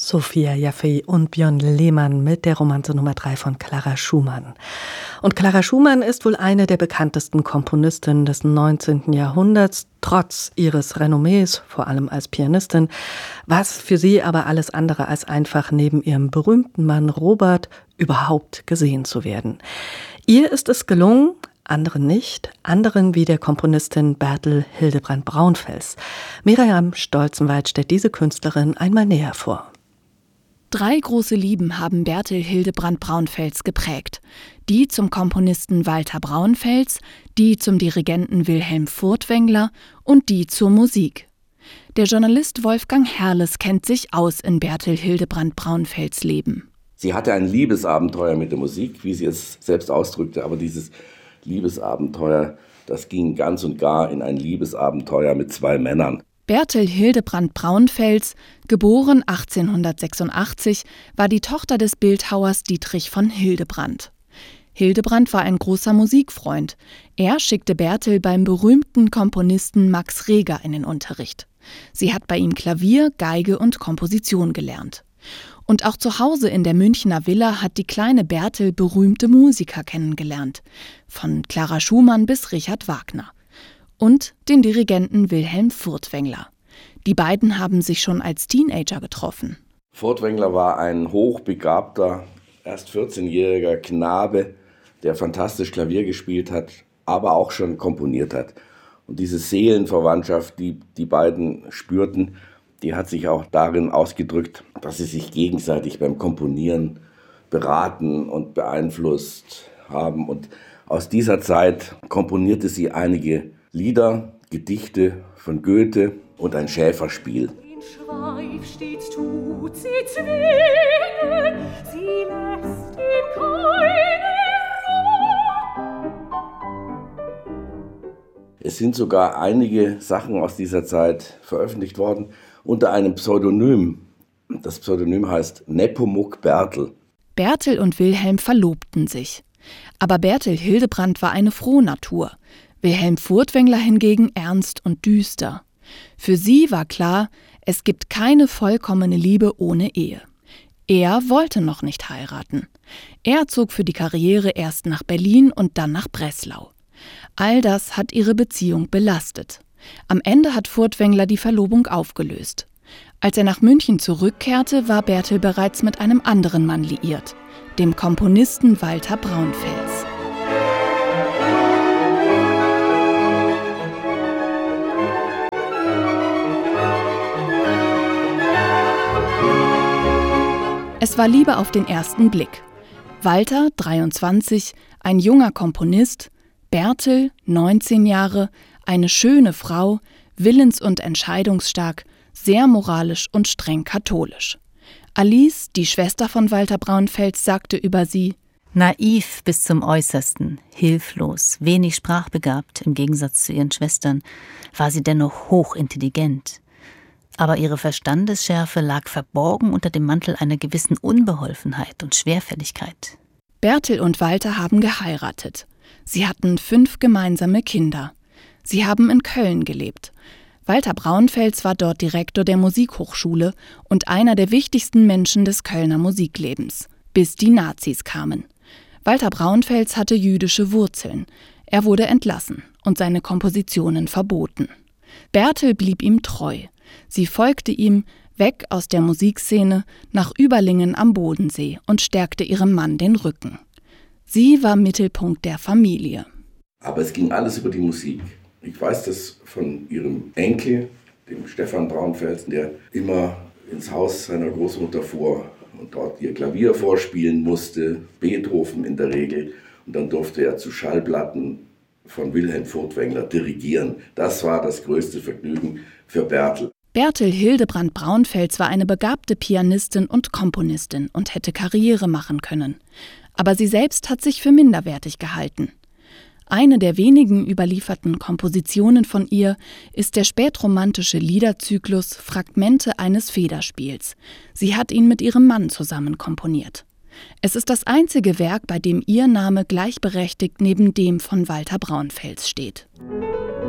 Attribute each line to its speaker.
Speaker 1: Sophia Jaffe und Björn Lehmann mit der Romanze Nummer 3 von Clara Schumann. Und Clara Schumann ist wohl eine der bekanntesten Komponistinnen des 19. Jahrhunderts, trotz ihres Renommees, vor allem als Pianistin, was für sie aber alles andere als einfach neben ihrem berühmten Mann Robert überhaupt gesehen zu werden. Ihr ist es gelungen, anderen nicht, anderen wie der Komponistin Bertel Hildebrandt Braunfels. Miriam Stolzenweit stellt diese Künstlerin einmal näher vor.
Speaker 2: 3 große Lieben haben Bertel Hildebrandt Braunfels geprägt. Die zum Komponisten Walter Braunfels, die zum Dirigenten Wilhelm Furtwängler und die zur Musik. Der Journalist Wolfgang Herrles kennt sich aus in Bertel Hildebrandt Braunfels Leben.
Speaker 3: Sie hatte ein Liebesabenteuer mit der Musik, wie sie es selbst ausdrückte, aber dieses Liebesabenteuer, das ging ganz und gar in ein Liebesabenteuer mit 2 Männern.
Speaker 2: Bertel Hildebrandt Braunfels, geboren 1886, war die Tochter des Bildhauers Dietrich von Hildebrandt. Hildebrandt war ein großer Musikfreund. Er schickte Bertel beim berühmten Komponisten Max Reger in den Unterricht. Sie hat bei ihm Klavier, Geige und Komposition gelernt. Und auch zu Hause in der Münchner Villa hat die kleine Bertel berühmte Musiker kennengelernt. Von Clara Schumann bis Richard Wagner. Und den Dirigenten Wilhelm Furtwängler. Die beiden haben sich schon als Teenager getroffen.
Speaker 3: Furtwängler war ein hochbegabter, erst 14-jähriger Knabe, der fantastisch Klavier gespielt hat, aber auch schon komponiert hat. Und diese Seelenverwandtschaft, die die beiden spürten, die hat sich auch darin ausgedrückt, dass sie sich gegenseitig beim Komponieren beraten und beeinflusst haben. Und aus dieser Zeit komponierte sie einige Lieder, Gedichte von Goethe und ein Schäferspiel.
Speaker 4: Den Schweif stets tut sie zwingen, sie lässt ihm keine Ruhe.
Speaker 3: Es sind sogar einige Sachen aus dieser Zeit veröffentlicht worden, unter einem Pseudonym. Das Pseudonym heißt Nepomuk Bertel.
Speaker 2: Bertel und Wilhelm verlobten sich. Aber Bertel Hildebrandt war eine Frohnatur. Wilhelm Furtwängler hingegen ernst und düster. Für sie war klar, es gibt keine vollkommene Liebe ohne Ehe. Er wollte noch nicht heiraten. Er zog für die Karriere erst nach Berlin und dann nach Breslau. All das hat ihre Beziehung belastet. Am Ende hat Furtwängler die Verlobung aufgelöst. Als er nach München zurückkehrte, war Bertel bereits mit einem anderen Mann liiert, dem Komponisten Walter Braunfels. Es war Liebe auf den ersten Blick. Walter, 23, ein junger Komponist, Bertel, 19 Jahre, eine schöne Frau, willens- und entscheidungsstark, sehr moralisch und streng katholisch. Alice, die Schwester von Walter Braunfels, sagte über sie:
Speaker 5: Naiv bis zum Äußersten, hilflos, wenig sprachbegabt, im Gegensatz zu ihren Schwestern, war sie dennoch hochintelligent. Aber ihre Verstandesschärfe lag verborgen unter dem Mantel einer gewissen Unbeholfenheit und Schwerfälligkeit.
Speaker 2: Bertel und Walter haben geheiratet. Sie hatten 5 gemeinsame Kinder. Sie haben in Köln gelebt. Walter Braunfels war dort Direktor der Musikhochschule und einer der wichtigsten Menschen des Kölner Musiklebens, bis die Nazis kamen. Walter Braunfels hatte jüdische Wurzeln. Er wurde entlassen und seine Kompositionen verboten. Bertel blieb ihm treu. Sie folgte ihm weg aus der Musikszene nach Überlingen am Bodensee und stärkte ihrem Mann den Rücken. Sie war Mittelpunkt der Familie.
Speaker 3: Aber es ging alles über die Musik. Ich weiß das von ihrem Enkel, dem Stefan Braunfels, der immer ins Haus seiner Großmutter fuhr und dort ihr Klavier vorspielen musste, Beethoven in der Regel. Und dann durfte er zu Schallplatten von Wilhelm Furtwängler dirigieren. Das war das größte Vergnügen für Bertel.
Speaker 2: Bertel Hildebrandt Braunfels war eine begabte Pianistin und Komponistin und hätte Karriere machen können. Aber sie selbst hat sich für minderwertig gehalten. Eine der wenigen überlieferten Kompositionen von ihr ist der spätromantische Liederzyklus Fragmente eines Federspiels. Sie hat ihn mit ihrem Mann zusammen komponiert. Es ist das einzige Werk, bei dem ihr Name gleichberechtigt neben dem von Walter Braunfels steht.